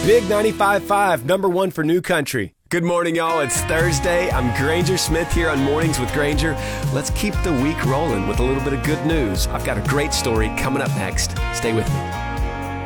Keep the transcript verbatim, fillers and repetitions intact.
Big ninety-five point five, number one for New Country. Good morning, y'all. It's Thursday. I'm Granger Smith here on Mornings with Granger. Let's keep the week rolling with a little bit of good news. I've got a great story coming up next. Stay with me.